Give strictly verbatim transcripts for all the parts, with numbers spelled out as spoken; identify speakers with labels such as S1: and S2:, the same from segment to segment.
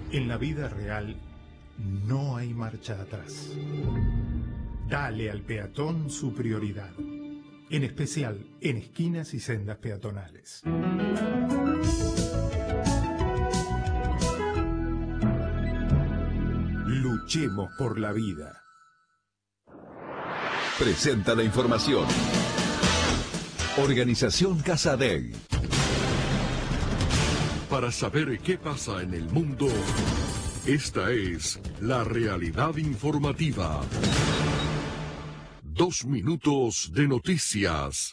S1: En la vida real no hay marcha atrás. Dale al peatón su prioridad, en especial en esquinas y sendas peatonales. Luchemos por la vida.
S2: Presenta la información. Organización Casadei.
S3: Para saber qué pasa en el mundo, esta es la realidad informativa. Dos minutos de noticias.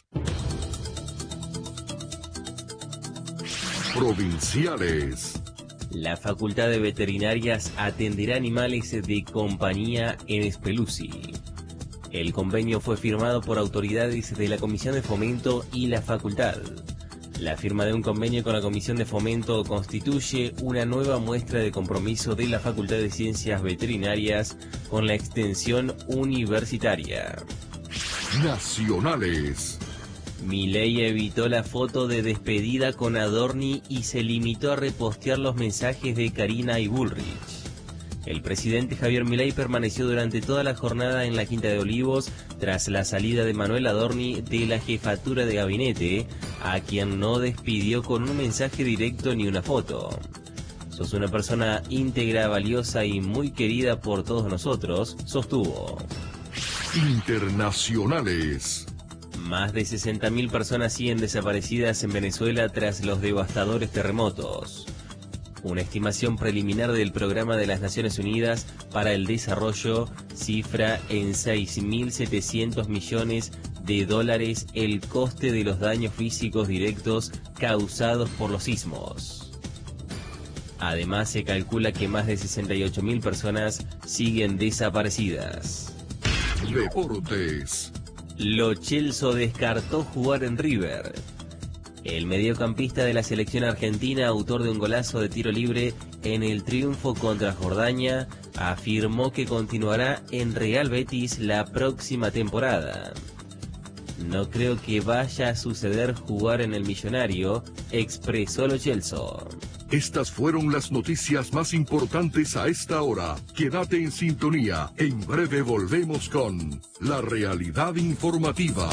S3: Provinciales.
S4: La Facultad de Veterinarias atenderá animales de compañía en Speluzzi. El convenio fue firmado por autoridades de la Comisión de Fomento y la Facultad. La firma de un convenio con la Comisión de Fomento constituye una nueva muestra de compromiso de la Facultad de Ciencias Veterinarias con la extensión universitaria.
S3: Nacionales.
S4: Milei evitó la foto de despedida con Adorni y se limitó a repostear los mensajes de Karina y Bullrich. El presidente Javier Milei permaneció durante toda la jornada en la Quinta de Olivos tras la salida de Manuel Adorni de la jefatura de gabinete, a quien no despidió con un mensaje directo ni una foto. Sos una persona íntegra, valiosa y muy querida por todos nosotros, sostuvo.
S3: Internacionales.
S4: Más de sesenta mil personas siguen desaparecidas en Venezuela tras los devastadores terremotos. Una estimación preliminar del Programa de las Naciones Unidas para el Desarrollo cifra en seis mil setecientos millones de dólares el coste de los daños físicos directos causados por los sismos. Además, se calcula que más de sesenta y ocho mil personas siguen desaparecidas.
S3: Deportes.
S4: Lo Celso descartó jugar en River. El mediocampista de la selección argentina, autor de un golazo de tiro libre en el triunfo contra Jordania, afirmó que continuará en Real Betis la próxima temporada. No creo que vaya a suceder jugar en el Millonario, expresó Lo Celso.
S3: Estas fueron las noticias más importantes a esta hora. Quédate en sintonía. En breve volvemos con la realidad informativa.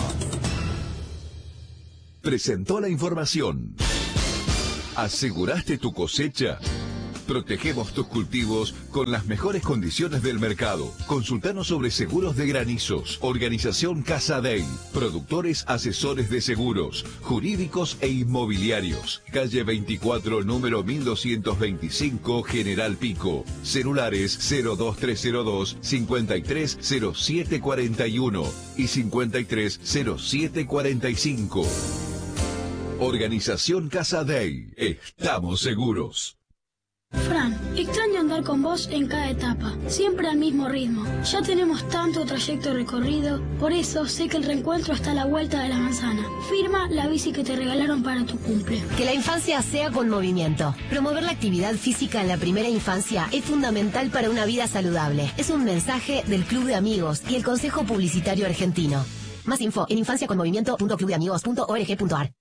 S2: Presentó la información. ¿Aseguraste tu cosecha? Protegemos tus cultivos con las mejores condiciones del mercado. Consultanos sobre seguros de granizos. Organización Casadei. Productores asesores de seguros, jurídicos e inmobiliarios. Calle veinticuatro, número mil doscientos veinticinco, General Pico. Celulares cero dos tres cero dos, cincuenta y tres cero siete cuarenta y uno y cincuenta y tres cero siete cuarenta y cinco. Organización Casadei. Estamos seguros.
S5: Fran, extraño andar con vos en cada etapa, siempre al mismo ritmo. Ya tenemos tanto trayecto recorrido, por eso sé que el reencuentro está a la vuelta de la manzana. Firma la bici que te regalaron para tu cumple.
S6: Que la infancia sea con movimiento. Promover la actividad física en la primera infancia es fundamental para una vida saludable. Es un mensaje del Club de Amigos y el Consejo Publicitario Argentino. Más info en infancia con movimiento punto club de amigos punto org punto ar.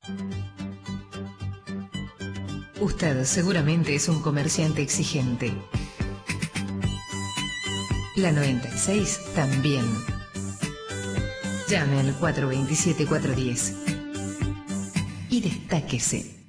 S7: Usted seguramente es un comerciante exigente. La noventa y seis también. Llame al cuatro dos siete, cuatro uno cero y destáquese.